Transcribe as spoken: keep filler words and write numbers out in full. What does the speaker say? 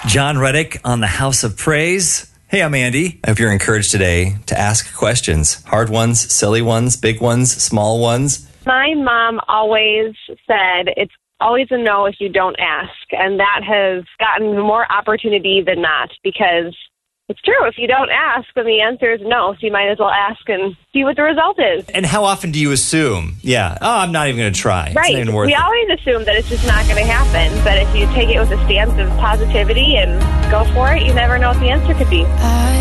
John Reddick on the House of Praise. Hey, I'm Andy. I hope you're encouraged today to ask questions. Hard ones, silly ones, big ones, small ones. My mom always said it's always a no if you don't ask. And that has gotten more opportunity than not, because it's true. If you don't ask, then the answer is no. So you might as well ask and see what the result is. And how often do you assume? Yeah. Oh, I'm not even going to try. Right. It's not even worth we it. always assume that it's just not going to happen. But if you take it with a stance of positivity and go for it, you never know what the answer could be.